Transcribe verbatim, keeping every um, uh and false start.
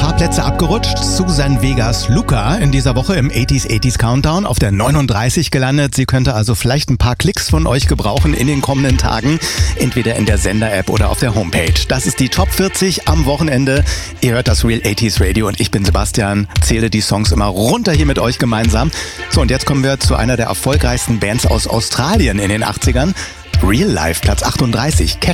paar Plätze abgerutscht. Susan Vegas Luca in dieser Woche im achtziger achtziger Countdown auf der neununddreißig gelandet. Sie könnte also vielleicht ein paar Klicks von euch gebrauchen in den kommenden Tagen. Entweder in der Sender-App oder auf der Homepage. Das ist die Top vierzig am Wochenende. Ihr hört das Real achtziger Radio und ich bin Sebastian. Zähle die Songs immer runter hier mit euch gemeinsam. So, und jetzt kommen wir zu einer der erfolgreichsten Bands aus Australien in den achtzigern. Real Life, Platz achtunddreißig.